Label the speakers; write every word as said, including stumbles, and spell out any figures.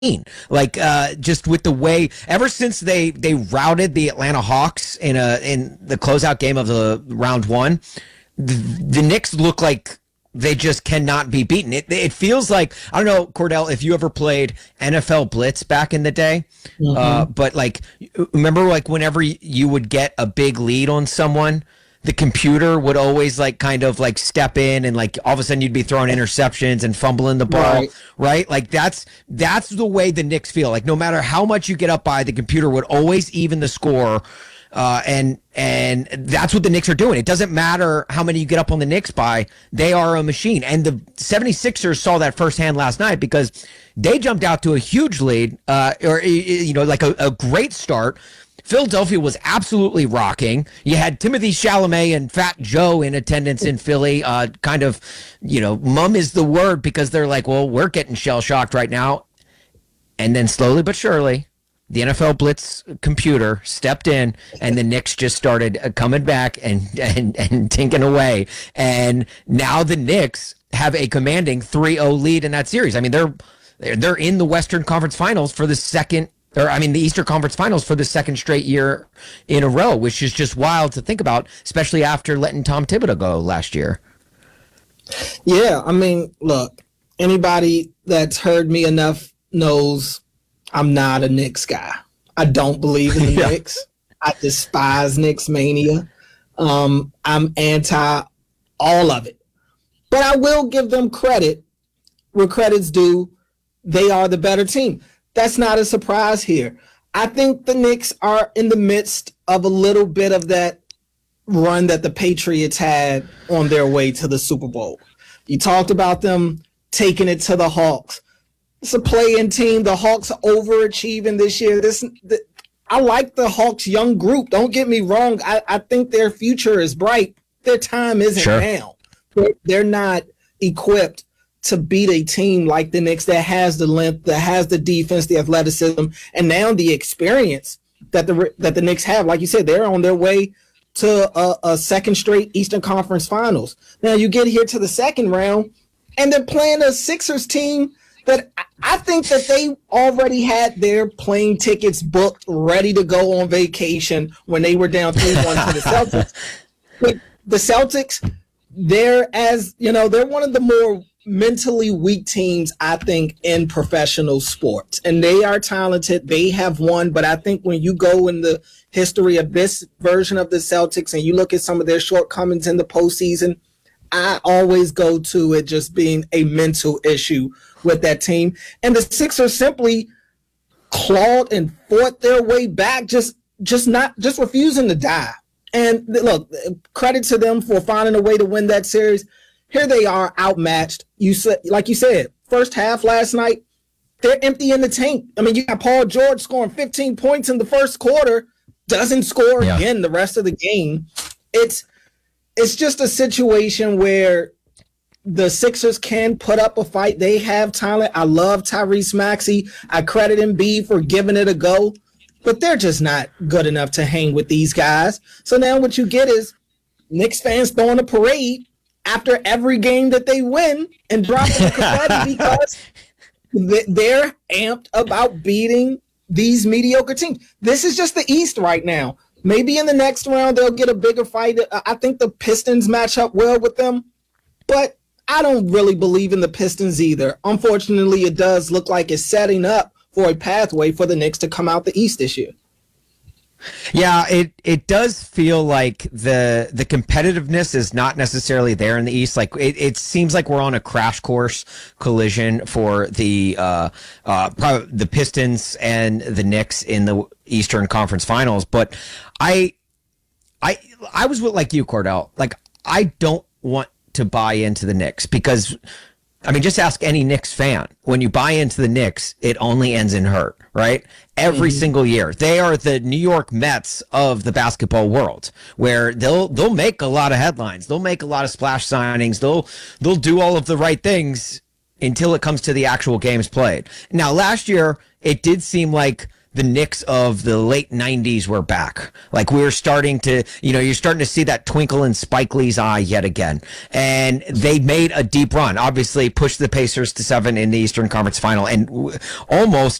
Speaker 1: Like uh, just with the way ever since they they routed the Atlanta Hawks in a in the closeout game of the round one, the, the Knicks look like they just cannot be beaten. It it feels like, I don't know, Cordell, if you ever played N F L Blitz back in the day, mm-hmm. uh, but like remember like whenever you would get a big lead on someone, the computer would always like kind of like step in and like all of a sudden you'd be throwing interceptions and fumbling the ball, right? right? Like that's that's the way the Knicks feel. Like no matter how much you get up by, the computer would always even the score. Uh, and and that's what the Knicks are doing. It doesn't matter how many you get up on the Knicks by. They are a machine. And the 76ers saw that firsthand last night because they jumped out to a huge lead, uh, or, you know, like a, a great start. Philadelphia was absolutely rocking. You had Timothy Chalamet and Fat Joe in attendance in Philly. Uh, kind of, you know, mum is the word because they're like, well, we're getting shell-shocked right now. And then slowly but surely, the N F L Blitz computer stepped in, and the Knicks just started coming back and, and, and tinking away. And now the Knicks have a commanding three oh lead in that series. I mean, they're they're in the Western Conference Finals for the second Or, I mean, the Eastern Conference Finals for the second straight year in a row, which is just wild to think about, especially after letting Tom Thibodeau go last year.
Speaker 2: Yeah, I mean, look, anybody that's heard me enough knows I'm not a Knicks guy. I don't believe in the yeah. Knicks. I despise Knicks mania. Um, I'm anti all of it. But I will give them credit where credit's due. They are the better team. That's not a surprise here. I think the Knicks are in the midst of a little bit of that run that the Patriots had on their way to the Super Bowl. You talked about them taking it to the Hawks. It's a play-in team. The Hawks are overachieving this year. This, the, I like the Hawks' young group. Don't get me wrong. I, I think their future is bright. Their time isn't sure. now. They're, they're not equipped to beat a team like the Knicks that has the length, that has the defense, the athleticism, and now the experience that the that the Knicks have. Like you said, they're on their way to a, a second straight Eastern Conference Finals. Now you get here to the second round, and they're playing a Sixers team that I think that they already had their plane tickets booked, ready to go on vacation when they were down three one to the Celtics. But the Celtics, they're as you know, they're one of the more mentally weak teams, I think, in professional sports. And they are talented. They have won. But I think when you go in the history of this version of the Celtics and you look at some of their shortcomings in the postseason, I always go to it just being a mental issue with that team. And the Sixers simply clawed and fought their way back, just just not just refusing to die. And look, credit to them for finding a way to win that series. Here they are, outmatched. You said, like you said, first half last night, they're empty in the tank. I mean, you got Paul George scoring fifteen points in the first quarter, doesn't score yeah. again the rest of the game. It's it's just a situation where the Sixers can put up a fight. They have talent. I love Tyrese Maxey. I credit Embiid for giving it a go, but they're just not good enough to hang with these guys. So now what you get is Knicks fans throwing a parade after every game that they win and dropping the confetti because they're amped about beating these mediocre teams. This is just the East right now. Maybe in the next round they'll get a bigger fight. I think the Pistons match up well with them, but I don't really believe in the Pistons either. Unfortunately, it does look like it's setting up for a pathway for the Knicks to come out the East this year.
Speaker 1: Yeah, it, it does feel like the the competitiveness is not necessarily there in the East. Like it, it seems like we're on a crash course collision for the uh, uh, probably the Pistons and the Knicks in the Eastern Conference Finals. But I I I was with like you, Cordell. Like I don't want to buy into the Knicks because, I mean, just ask any Knicks fan. When you buy into the Knicks, it only ends in hurt, right? Every mm-hmm. single year. They are the New York Mets of the basketball world, where they'll they'll make a lot of headlines. They'll make a lot of splash signings. They'll they'll do all of the right things until it comes to the actual games played. Now, last year, it did seem like the Knicks of the late nineties were back. Like we were starting to, you know, you're starting to see that twinkle in Spike Lee's eye yet again. And they made a deep run, obviously pushed the Pacers to seven in the Eastern Conference Final and w- almost